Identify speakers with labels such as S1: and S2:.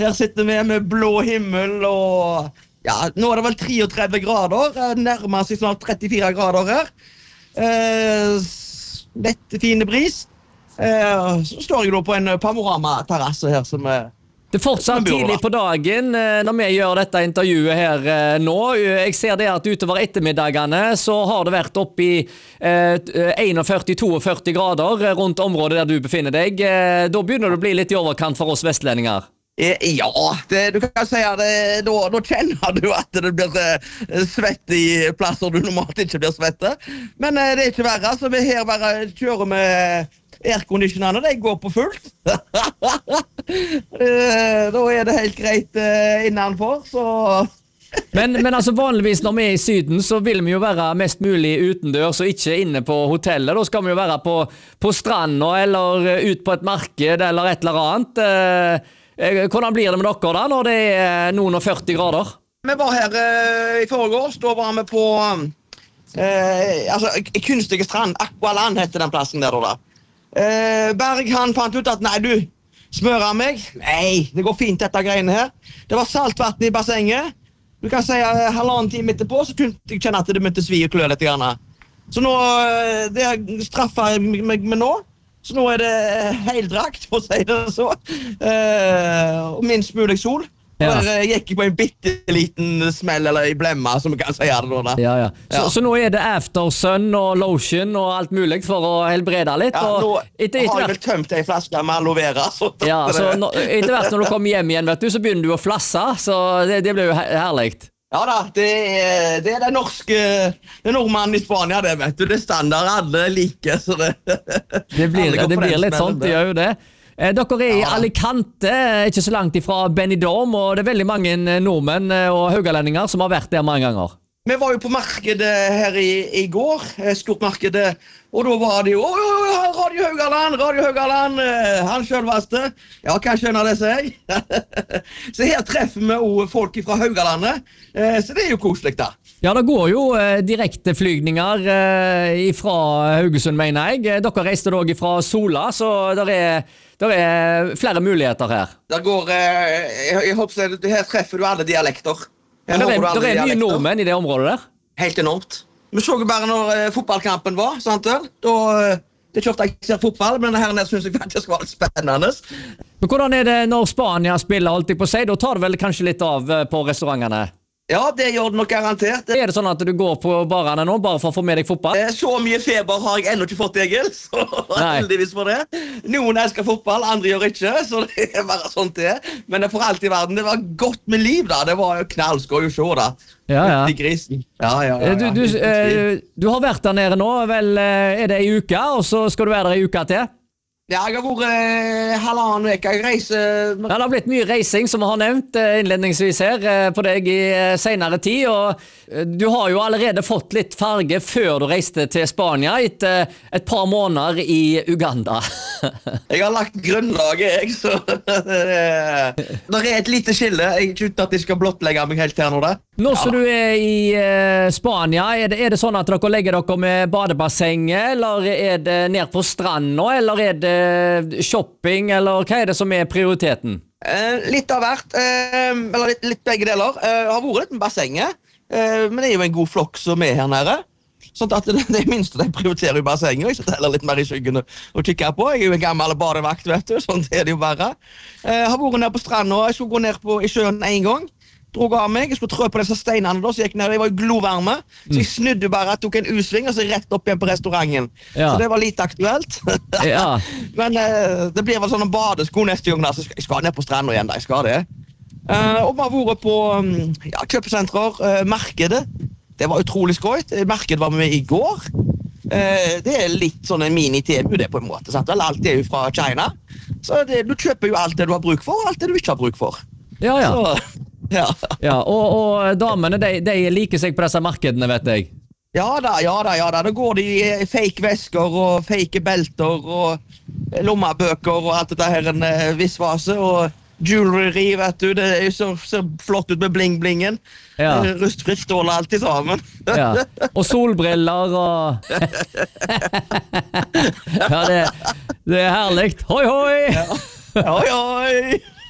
S1: Her sitter vi med blå himmel og ja, nå det vel 33 grader, nærmer seg snart 34 grader her. Lett fine bris. Så står jeg da på en panoramaterrasse her som
S2: Det fortsatt tidlig på dagen når vi gjør dette intervjuet her nå. Jeg ser det at utover ettermiddagene så har det vært opp i 41-42 grader rundt området der du befinner deg. Da begynner det å bli litt i overkant for oss vestlendinger.
S1: Ja, du kan si at da kjenner du at det blir svett i plasser du normalt ikke blir svett. Men det er ikke verre, så vi her bare kjører med airconditionerne, de går på fullt. Da er det helt greit innenfor, så...
S2: Men altså vanligvis når vi er i syden, så vil vi jo være mest mulig utendørs og ikke inne på hotellet. Da skal vi jo være på stranda, eller ut på et marked, eller et eller annet. Hvordan blir det med dere da, når det er noen og 40 grader? Vi var her i forgårs, da var vi på kunstige strand, Aqualand heter den plassen der da. Berg han fant ut at nei du, smører meg? Nei, det går fint dette greiene her. Det var saltvann i bassenget. Du kan si 1,5 time etterpå, så kunne jeg kjenne at det begynte å svi og klø litt grann. Så nå, det straffer jeg meg med nå. Så nå er det heldrakt, for å si det så. Og minst mulig sol. Ja. Der gikk jeg på en bitteliten smell, eller i blemma, som vi kan si det nå da. Ja. Så nå er det aftersun og lotion og alt mulig for å helbrede litt?
S1: Ja, nå
S2: har
S1: jeg vel tømt en flaske med aloe vera. Så
S2: etter hvert når du kommer hjem igjen, vet du, så begynner du å flasse, så det blir jo herlig.
S1: Ja da, det er den norske, den nordmannen i Spania, det vet du, det er standard, alle liker, så det
S2: blir litt sånt, det gjør jo det. Dere er i Alicante, ikke så langt ifra Benidorm, og det er veldig mange nordmenn og haugalendinger som har vært der mange ganger.
S1: Vi var jo på markedet her i går, stort markedet, og da var det jo Radio Haugaland, han selvvaste. Ja, hva skjønner det seg? Så her treffer vi jo folk fra Haugalandet, så det er jo koselig da.
S2: Ja, det går jo direkte flygninger fra Haugesund, mener jeg. Dere reiste dog fra Sola, så det er flere muligheter her.
S1: Det går, jeg håper at her treffer du alle dialekter.
S2: Men det er mye nordmenn i det området der?
S1: Helt enormt. Vi så jo bare når fotballkampen var, sant det? Det er ikke ofte jeg ser fotball, men her nede synes jeg faktisk var litt spennende.
S2: Men hvordan er det når Spania spiller, holdt jeg på å si? Da tar det vel kanskje litt av på restaurantene?
S1: Ja, det gjør det nok garantert.
S2: Er det sånn at du går på barene nå, bare for å få med deg fotball?
S1: Så mye feber har jeg ennå ikke fått, Egil, så heldigvis for det. Noen elsker fotball, andre gjør ikke, så det er bare sånt det. Men for alt i verden, det var godt med liv da, det var jo knallskøy å se da.
S2: Ja.
S1: I grisen. Ja.
S2: Du har vært der nede nå, vel er det en uke, og så skal du være der en uke til?
S1: Ja, jeg har vært 1,5 uke. Jeg reiser...
S2: Ja, det har blitt mye reising, som vi har nevnt innledningsvis her på deg i senere tid, og du har jo allerede fått litt farge før du reiste til Spania etter et par måneder i Uganda.
S1: Jeg har lagt grunnlaget, jeg, så det er et lite skille. Jeg ikke uten at jeg skal blottlegge meg helt her nå da.
S2: Nå som du er i Spania, er det sånn at dere legger dere med badebassenget, eller er det ned på stranda, eller er det shopping, eller hva er det som er prioriteten?
S1: Litt av hvert, eller litt begge deler. Jeg har vært litt med bassenget, men det er jo en god flokk som er her nede. Sånn at det minste de prioriterer i bassenget, og jeg sitter heller litt mer i skyggen og kikker på. Jeg er jo en gammel badevakt, vet du, sånn er det jo bare. Jeg har vært ned på stranda, jeg skulle gå ned i sjøen en gang. Drog av meg, jeg skulle trø på disse steinene da, så jeg gikk ned, jeg var jo glovarme, så jeg snudde bare, tok en U-sving, og så rett opp igjen på restauranten. Ja. Så det var litt aktuelt.
S2: Ja.
S1: Men det blir vel sånn en badesko neste gang da, så jeg skal ned på stranden igjen da, jeg skal det. Og vi har vært på kjøpesentrer, markedet, det var utrolig skøyt, markedet var med i går. Det er litt sånn en mini-TMU det på en måte, sant? Alt er jo fra China, så du kjøper jo alt det du har bruk for, og alt det du ikke har bruk for.
S2: Ja.
S1: Så,
S2: ja, og damene, de liker seg på disse markedene, vet jeg.
S1: Ja da. Da går de i fake vesker og fake belter og lommebøker og alt dette her en visvase og jewelry, vet du. Det ser flott ut med bling-blingen. Ja. Rustfritt stål alltid sammen.
S2: Ja. Og solbriller og... Ja, det er herlig. Hoi, hoi!
S1: Ja. Hoi, hoi!